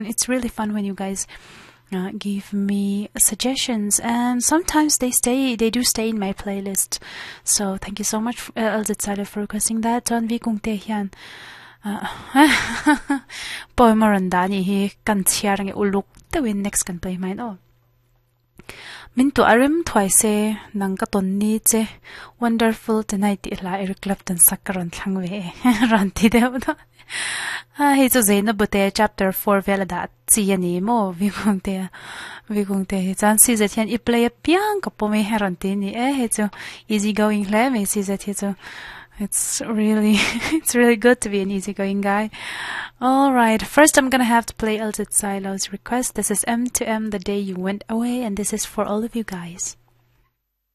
It's really fun when you guys give me suggestions, and sometimes they do stay in my playlist. So thank you so much, Elzitsale, for requesting that. John V kung te hian boy maranda ni hi kan chiar nge uluk te win next kan play mine oh. Min tu arim thwai se nang ka ton ni che wonderful tonight la Eric Clapton sakaron thlang ve ran ti de ba he chu zeina bute chapter 4 vela da chi ani mo vi kung te chan si za thian I play a piang ka po me heran ti ni he chu easy going hle me si za thi chu it's really good to be an easygoing guy. All right, first I'm gonna have to play Elzitsailo's request. This is M to M, The Day You Went Away, and this is for all of you guys.